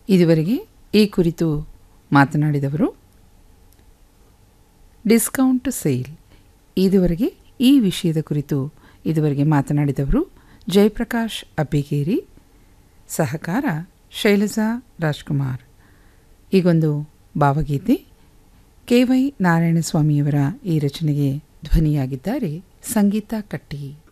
ಇದುವರೆಗೆ ಈ ಕುರಿತು ಮಾತನಾಡಿದವರು ಡಿಸ್ಕೌಂಟ್ ಸೇಲ್. ಇದುವರೆಗೆ ಈ ವಿಷಯದ ಕುರಿತು ಇದುವರೆಗೆ ಮಾತನಾಡಿದವರು ಜಯಪ್ರಕಾಶ್ ಅಬ್ಬಿಗೇರಿ, ಸಹಕಾರ ಶೈಲಜಾ ರಾಜ್ಕುಮಾರ್. ಈಗೊಂದು ಭಾವಗೀತೆ. ಕೆ ವೈ ನಾರಾಯಣಸ್ವಾಮಿಯವರ ಈ ರಚನೆಗೆ ಧ್ವನಿಯಾಗಿದ್ದಾರೆ ಸಂಗೀತ ಕಟ್ಟಿ.